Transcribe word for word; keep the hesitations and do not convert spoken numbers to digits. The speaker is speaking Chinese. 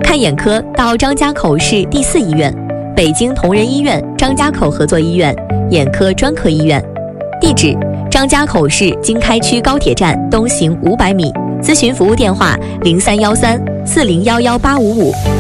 看眼科到张家口市第四医院、北京同仁医院张家口合作医院眼科专科医院。地址：张家口市经开区高铁站东行五百米。咨询服务电话：零三幺三四零幺幺八五五。